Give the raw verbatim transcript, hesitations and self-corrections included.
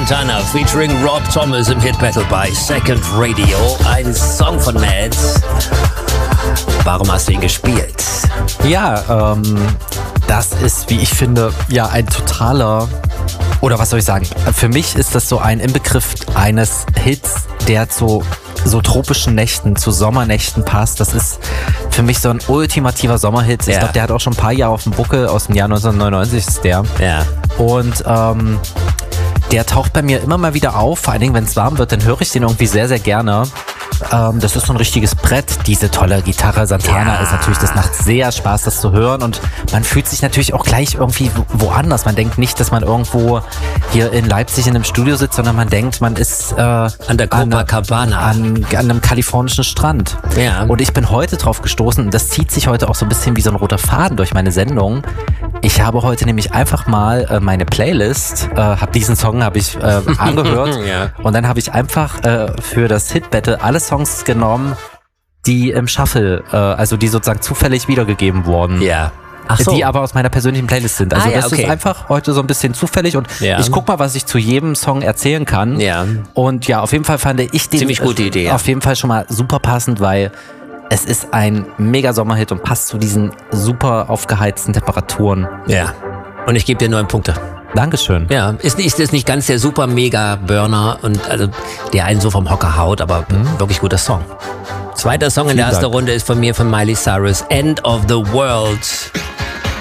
Santana featuring Rob Thomas im Hit Battle bei Second Radio. Ein Song von Mads. Warum hast du ihn gespielt? Ja, ähm, das ist, wie ich finde, ja ein totaler, oder was soll ich sagen, für mich ist das so ein Inbegriff eines Hits, der zu so tropischen Nächten, zu Sommernächten passt. Das ist für mich so ein ultimativer Sommerhit. Ich Ja. glaube, der hat auch schon ein paar Jahre auf dem Buckel, aus dem Jahr neunzehnhundertneunundneunzig ist der. Ja. Und ähm, der taucht bei mir immer mal wieder auf, vor allen Dingen, wenn es warm wird, dann höre ich den irgendwie sehr, sehr gerne. Ähm, das ist so ein richtiges Brett, diese tolle Gitarre. Santana Ja. ist natürlich, das macht sehr Spaß, das zu hören, und man fühlt sich natürlich auch gleich irgendwie wo- woanders. Man denkt nicht, dass man irgendwo hier in Leipzig in einem Studio sitzt, sondern man denkt, man ist äh, an der Copacabana. An, an einem kalifornischen Strand. Ja. Und ich bin heute drauf gestoßen, und das zieht sich heute auch so ein bisschen wie so ein roter Faden durch meine Sendung. Ich habe heute nämlich einfach mal äh, meine Playlist, äh, habe diesen Song habe ich äh, angehört Ja. und dann habe ich einfach äh, für das Hit Battle alle Songs genommen, die im Shuffle, äh, also die sozusagen zufällig wiedergegeben wurden. Ja. Ach so. Die aber aus meiner persönlichen Playlist sind. Also Ah, ja, das okay. ist einfach heute so ein bisschen zufällig, und Ja. ich guck mal, was ich zu jedem Song erzählen kann. Ja. Und ja, auf jeden Fall fand ich den Ziemlich gute Idee, ja. auf jeden Fall schon mal super passend, weil es ist ein mega Sommerhit und passt zu diesen super aufgeheizten Temperaturen. Ja. Und ich gebe dir neun Punkte. Dankeschön. Ja, ist, ist, ist nicht ganz der super mega Burner und also der einen so vom Hocker haut, aber wirklich guter Song. Zweiter Song in der Vielen ersten Dank. Runde ist von mir, von Miley Cyrus, End of the World.